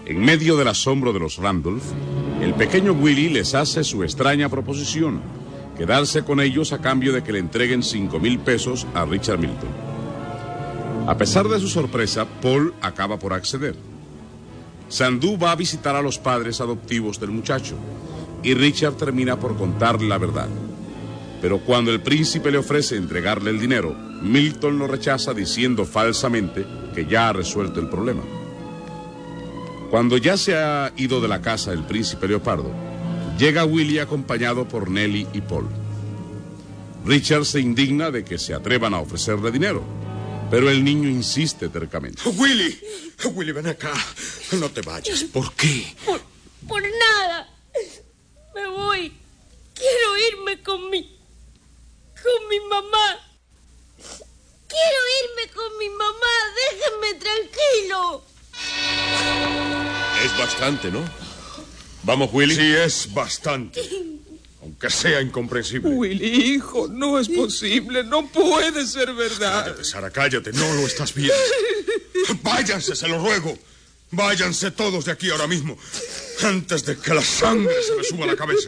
En medio del asombro de los Randolph, el pequeño Willie les hace su extraña proposición: quedarse con ellos a cambio de que le entreguen 5,000 pesos a Richard Milton. A pesar de su sorpresa, Paul acaba por acceder. Sandú va a visitar a los padres adoptivos del muchacho y Richard termina por contarle la verdad. Pero cuando el príncipe le ofrece entregarle el dinero, Milton lo rechaza diciendo falsamente que ya ha resuelto el problema. Cuando ya se ha ido de la casa el príncipe Leopardo, llega Willie acompañado por Nellie y Paul. Richard se indigna de que se atrevan a ofrecerle dinero, pero el niño insiste tercamente. Willie, ven acá. No te vayas. ¿Por qué? Por nada. Me voy. Quiero irme con mi mamá. Quiero irme con mi mamá. Déjenme tranquilo. Es bastante, ¿no? Vamos, Willie. Sí, es bastante. Aunque sea incomprensible. Willie, hijo, no es posible. No puede ser verdad. Cállate, Sara, cállate. No lo estás viendo. Váyanse, se lo ruego. Váyanse todos de aquí ahora mismo, antes de que la sangre se me suba a la cabeza.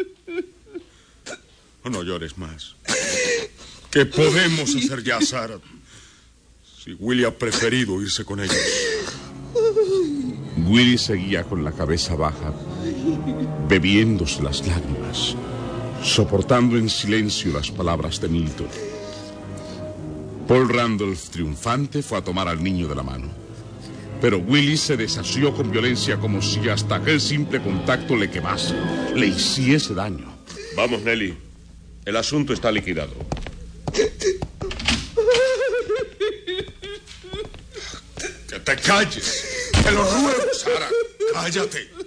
No llores más. ¿Qué podemos hacer ya, Sara? Si Willie ha preferido irse con ellos. Willie seguía con la cabeza baja, bebiéndose las lágrimas, soportando en silencio las palabras de Milton. Paul Randolph, triunfante, fue a tomar al niño de la mano. Pero Willie se desasió con violencia como si hasta aquel simple contacto le quemase, le hiciese daño. Vamos, Nellie. El asunto está liquidado. ¡Que te calles! ¡Te lo ruego, Sara! ¡Cállate!